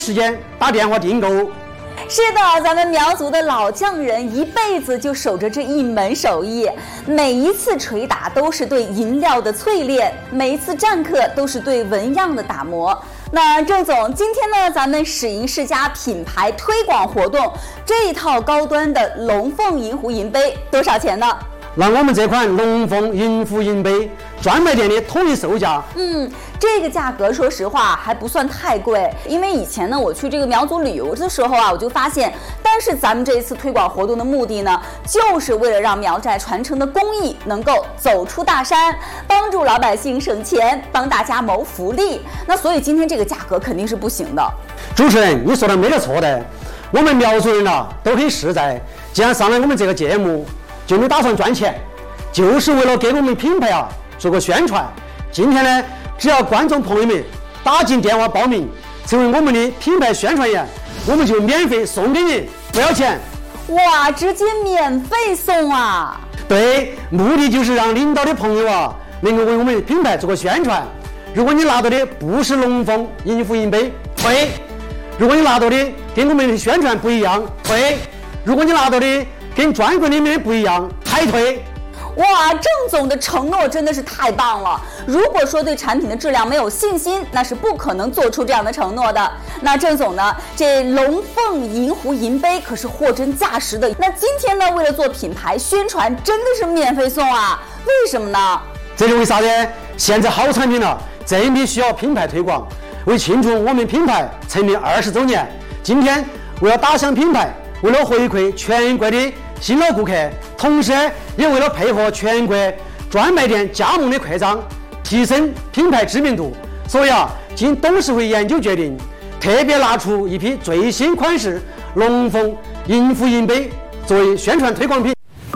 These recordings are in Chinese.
时间打电话订购。 是的，咱们苗族的老匠人一辈子就守着这一门手艺，每一次捶打都是对银料的淬炼，每一次战刻都是对纹样的打磨。那郑总，今天呢，咱们史银世家品牌推广活动，这一套高端的龙凤银壶银杯多少钱呢？ 那我们这款龙凤银壶银杯专卖店的统一售价， 这个价格说实话还不算太贵，因为以前呢我去这个苗族旅游的时候啊，我就发现，但是咱们这一次推广活动的目的呢，就是为了让苗寨传承的工艺能够走出大山，帮助老百姓省钱，帮大家谋福利。那所以今天这个价格肯定是不行的。 主持人，你说的没得错的，我们苗族人都很实在，既然上来我们这个节目，就没打算赚钱，就是为了给我们品牌做个宣传。今天呢，只要观众朋友们打进电话报名，成为我们的品牌宣传员，我们就免费送给你，不要钱。 哇，直接免费送啊！ 对，目的就是让领导的朋友能够为我们的品牌做个宣传。如果你拿到的不是龙凤银壶银杯，退；如果你拿到的跟我们的宣传不一样，退；如果你拿到的跟专柜里面的不一样，还退。 哇，郑总的承诺真的是太棒了！如果说对产品的质量没有信心，那是不可能做出这样的承诺的。那郑总呢，这龙凤银壶银杯可是货真价实的。那今天呢，为了做品牌宣传，真的是免费送啊？为什么呢？ 这是为啥呢？现在好产品了，真必须要品牌推广。为庆祝我们品牌成立20周年，今天为了打响品牌，为了回馈全国的新老顾客，同时也为了配合全国专卖店加盟的扩张，提升品牌知名度，所以经董事会研究决定，特别拿出一批最新款式龙凤银壶银杯作为宣传推广品。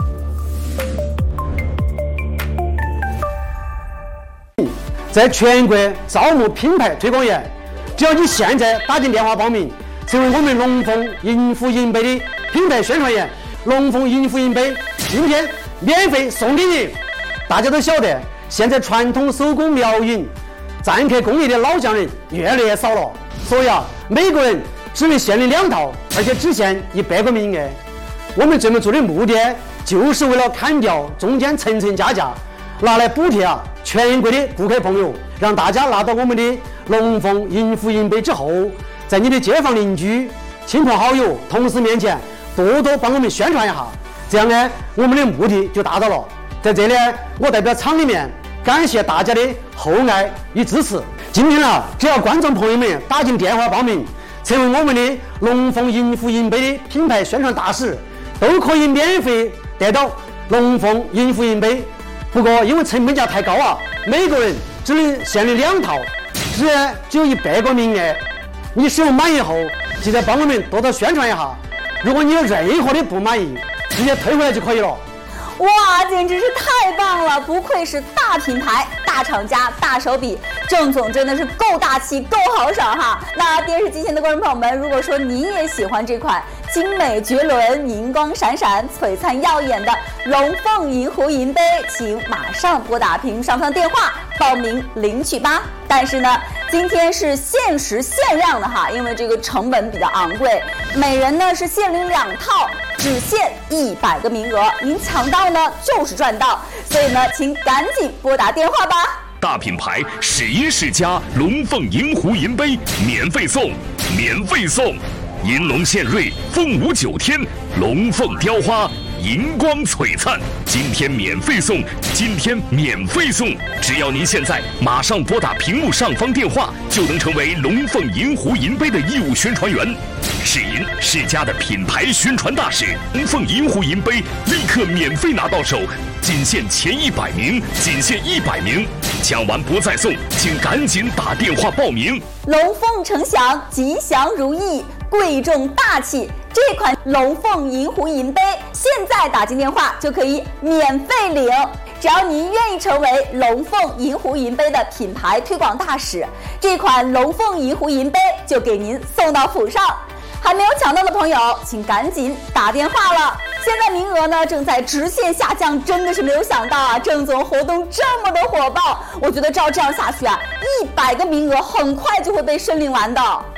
在全国招募品牌推广员，只要你现在打进电话报名，成为我们龙凤银壶银杯的品牌宣传员，龙凤银壶银杯今天免费送给你。大家都晓得，现在传统手工苗银篆刻工艺的老匠人越来越少了，所以每个人只能限领2套，而且只限100个名额。我们这么做的目的，就是为了砍掉中间层层加价，拿来补贴全国的顾客朋友，让大家拿到我们的龙凤银壶银杯之后，在你的街坊邻居、亲朋好友、同事面前多多帮我们宣传一下，这样呢，我们的目的就达到了。在这里，我代表厂里面感谢大家的厚爱与支持。今天只要观众朋友们打进电话报名，成为我们的龙凤银壶银杯的品牌宣传大使，都可以免费得到龙凤银壶银杯。不过因为成本价太高每个人只能限领2套，只有100个名额。你使用满意后，记得帮我们多多宣传一下。如果你有任何的不满意，直接退回来就可以了。 哇，简直是太棒了！不愧是大品牌、大厂家、大手笔，郑总真的是够大气、够豪爽哈！那电视机前的观众朋友们，如果说您也喜欢这款精美绝伦、银光闪闪、璀璨耀眼的龙凤银壶银杯，请马上拨打屏幕上方电话报名领取吧。但是呢，今天是限时限量的哈，因为这个成本比较昂贵，每人呢是限领2套，只限100个名额，您抢到呢就是赚到，所以呢，请赶紧拨打电话吧。 大品牌史银世家龙凤银壶银杯免费送，免费送！银龙献瑞，凤舞9天，龙凤雕花，银光璀璨。今天免费送，今天免费送！只要您现在马上拨打屏幕上方电话，就能成为龙凤银壶银杯的义务宣传员。史银世家的品牌宣传大使，龙凤银壶银杯立刻免费拿到手，仅限前100名，仅限100名，抢完不再送，请赶紧打电话报名。 龙凤呈祥，吉祥如意，贵重大气。这款龙凤银壶银杯，现在打进电话就可以免费领。只要您愿意成为龙凤银壶银杯的品牌推广大使，这款龙凤银壶银杯就给您送到府上。还没有抢到的朋友，请赶紧打电话了。现在名额呢正在直线下降，真的是没有想到郑总活动这么的火爆。我觉得照这样下去100个名额很快就会被申领完的。